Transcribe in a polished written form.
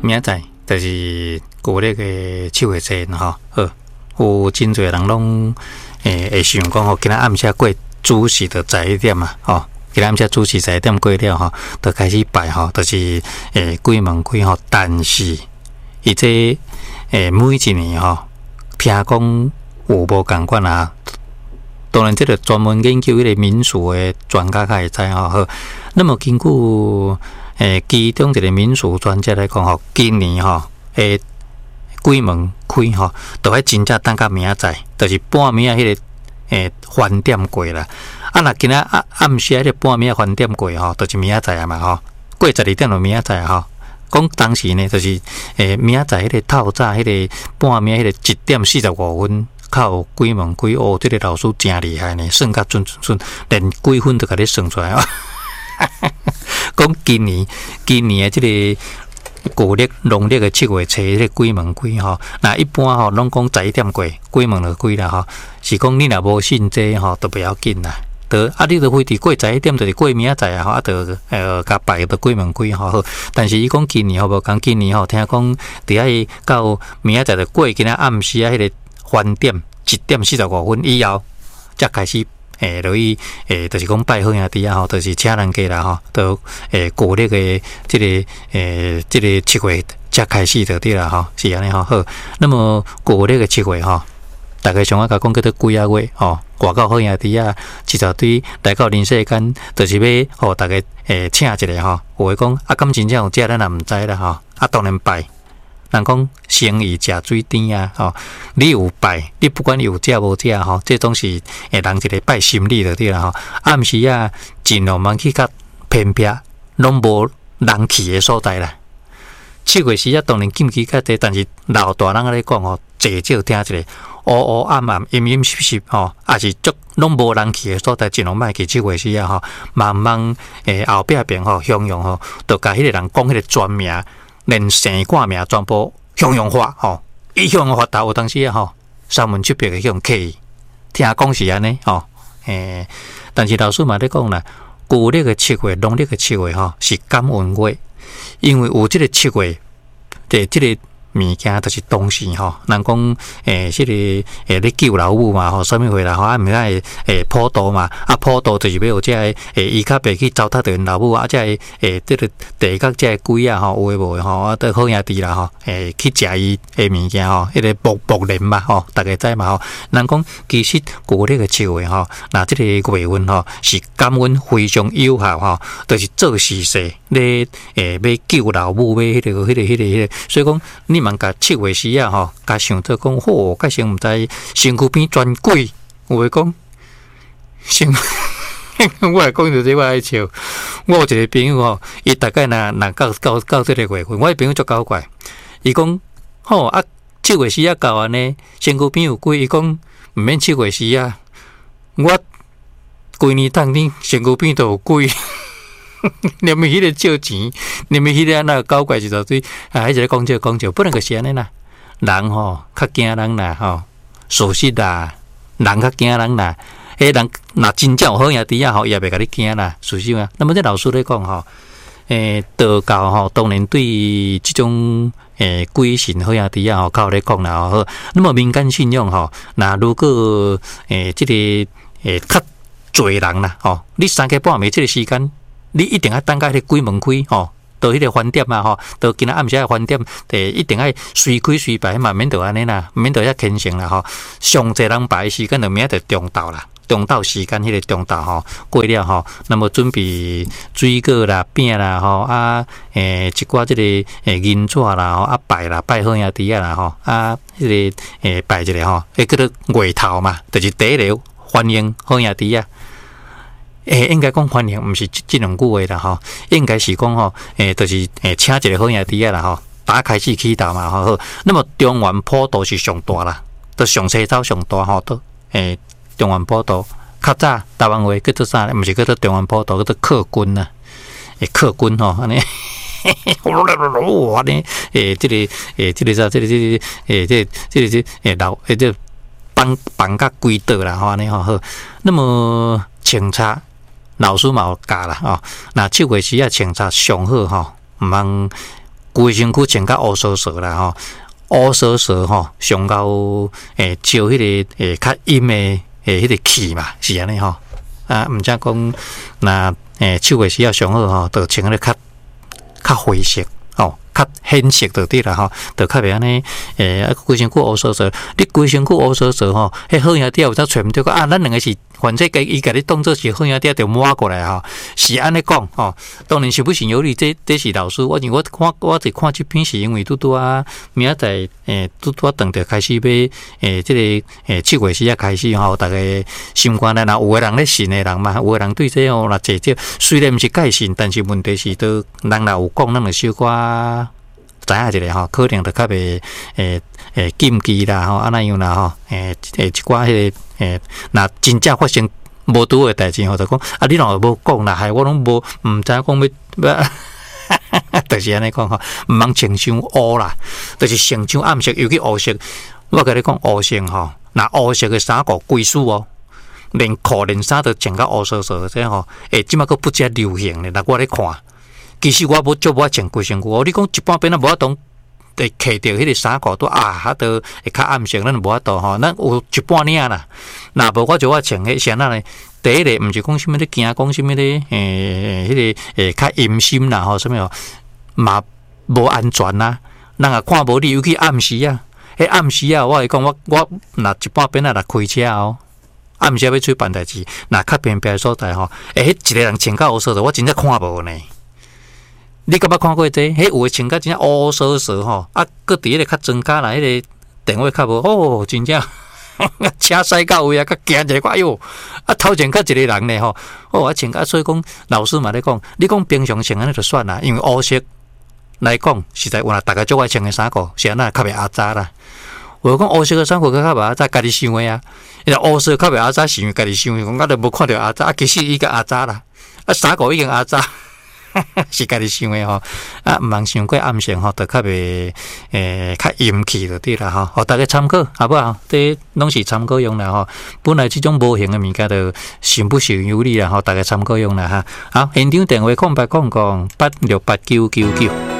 明仔载就是国历的7月7吼，好，有真侪人拢会想讲吼，今仔暗时过主席的11点嘛，吼，今仔暗时主席11点过了吼，就开始拜吼，就是鬼门开吼，但是伊这每一年吼，听讲有无共款啊？当然，这个专门研究迄个民俗的专家才会知吼。好，那么根据其中一个民俗专家来讲吼，今年吼鬼门开吼，都要真正等到明仔载，就是半暝啊，迄个翻点过啦。啊，若今仔暗时迄个半暝翻点过吼，就是明仔载啊嘛吼，过12点就明仔载吼。讲当时呢，就是明仔载迄个透早迄个半暝迄个1点45分。靠鬼门开哦，这个老师真厉害呢，算甲准，连几分都甲你算出来哦。讲今年的这个古历农历的7月7这个鬼门开吼，那一般吼拢讲11点过，鬼门就开啦吼。是讲你若无信这吼，都不要紧啦。你都非得过11点，就是过明仔载啊吼，啊，就甲拜就鬼门开吼。但是伊讲今年吼无讲，今年吼听讲伫遐到明仔载就过，今仔暗时啊迄个。翻点1点45分以后，才开始落去就是讲拜好兄弟啊吼，就是请人家啦吼，都过历的这个7月才开始就对啦吼，是安尼吼好。那么过历的7月吼，大家上爱甲讲叫做几啊月吼，外口好兄弟啊，一大堆来到人世间，就是要吼大家请一下吼，有诶讲啊，敢真正有食咱也毋知啦吼，啊当然拜。人讲生鱼食水甜啊，吼！你有拜，你不管有食无食吼，这总是人一个拜心理就对啦吼。暗时啊，尽量莫去较偏僻，拢无人去的所在啦。7月时啊，当然禁忌较济，但是老大人咧讲吼，坐少听一下，黑黑暗暗、阴阴湿湿吼，也是足拢无人去的所在，尽量莫去7月时啊吼。慢慢后壁边吼，向阳吼，就甲迄个人讲迄个全名。连生挂名全部向阳化吼，伊向阳发达有当时啊吼，3分7秒嘅向客，听讲是安尼吼，但是老师嘛咧讲啦，旧历嘅7月、农历嘅7月吼是感恩月，因为有即个7月，即个物件就是东西吼，人讲即个咧救老母嘛吼，啥物货啦吼，啊毋是普渡嘛，啊普渡就是要有即个伊较白去糟蹋着因老母啊，即个即个地角即个鬼啊吼，有诶无诶吼，啊都好兄弟啦吼，去食伊诶物件吼，迄个木莲嘛吼，大家知嘛吼，人讲其实旧历诶7月吼，那即个月份吼是感恩非常有效吼，就是做事势咧要救老母，要迄个，所以讲你。问甲7月时啊吼，甲想做讲好，甲想毋知身躯边转鬼，有诶讲，我来讲就这我爱笑。我有一个朋友吼，伊大概若到这个月份，我的朋友足搞怪。伊讲吼啊，7月时啊到安尼，身躯边有鬼，伊讲毋免7月时啊，我规年当天身躯边都有鬼。你们迄个借钱，你们迄个那搞怪一大堆，迄个讲笑，不能个是安尼啦。人吼较惊人啦吼，事实啦，人较惊人啦。迄人若真正有好兄弟啊吼，也袂甲你惊啦，事实啊。那么这老师咧讲吼，道教吼，当然对即种鬼神好兄弟啊吼，靠咧讲啦吼。那么民间信仰吼，那如果即个较侪人啦吼，你3更半暝即个时间。你一定要等到迄个鬼门开吼，到迄个饭店嘛吼，到今仔暗时个饭店，一定要随开随拜，嘛免得安尼啦，免得遐虔诚啦吼。上侪人拜时间就明仔就中昼啦，中昼时间迄个中昼吼过了吼，那么准备水果啦、饼啦吼啊，一寡即个银纸啦吼啊拜啦，拜好兄弟啊啦吼啊，迄个拜一个吼，叫做月头嘛，就是第一个欢迎好兄弟啊。应该讲欢迎，毋是即两句话啦吼，应该是讲吼，就是请一个好兄弟啊啦吼，大家开始起头嘛吼。那么中原普渡是上大啦，都上西走上大吼，都中原普渡较早台湾话叫做啥咧？毋是叫做中原普渡，叫做客军呐，客军吼安尼。哇呢，这个啥，这个老这放甲归岛啦吼安尼吼好。那么清查。老师嘛有教啦吼，那7月时啊清查上好吼，毋通规身躯穿甲乌索索啦吼，乌索索吼，上到招迄个较阴的迄个气嘛，是安尼吼。啊，毋则讲那手的时候上好吼，就穿迄个较灰色吼，较显色就对啦吼，就较袂安尼规身躯乌索索，你规身躯乌索索吼，迄好兄弟有则揣毋着个啊，咱两个是。反正伊甲你当做是好兄弟，就抹过来吼，是安尼讲吼。当然是不行有理，这是老师。我只看这篇是因为拄啊，明仔载拄啊，等着开始要这个7月时啊开始吼，大家心肝咧，有个人咧信的人嘛，有个人对这吼，若坐这虽然毋是介信，但是问题是都人若有讲，咱就小可知影一下吼，可能就较袂禁忌啦吼，安那样啦吼，一寡迄个若真正发生无拄的代志吼，就讲啊，你若无讲啦，害我拢无毋知讲要，就是安尼讲吼，毋通穿伤乌啦，就是穿伤暗色，尤其乌色。我甲你讲乌色吼，若乌色的衫裤贵死哦，连裤连衫都穿甲乌索索，这吼，即马佫不遮流行咧，若我咧看。其实我无足无穿规身躯，你讲一般边啊无法度会揢着迄个衫裤都啊，都会较暗色，咱无法度吼，咱有一半领啦。若无我就我穿迄啥呢？第一个毋是讲啥物咧惊，讲啥物咧迄个较阴森啦吼，啥物哦嘛无安全啦。人也看无你，尤其暗时啊，迄暗时啊，我会讲我若一半边啊若开车哦。暗时要出办代志，若较偏僻的所在吼，迄一个人穿甲乌索索，我真正看无呢。你敢捌看过这？迄有诶穿甲真正乌索索吼，啊，搁伫迄个较庄家啦，迄个电话较无哦，真正车驶到位啊，较惊一个，哎哟，啊头前较一个人呢吼，哦啊穿甲，所以讲老师嘛咧讲，你讲平常穿安尼就算啦，因为乌色来讲，实在有啦，大家最爱穿诶衫裤，是安那较袂阿杂啦。我讲乌色诶衫裤较袂阿杂，家己想诶啊，因为乌色较袂阿杂，是因为家己想诶，讲我都无看到阿杂，啊其实伊个阿杂啦，啊衫裤已经阿杂。是家己想的吼，啊，毋通伤过暗色吼，就较袂较阴气就对啦吼，互大家参考，好不好？这拢是参考用啦吼。本来这种无形的物件就信不信由你啦吼，大家参考用啦哈。好，现场电话0800868999。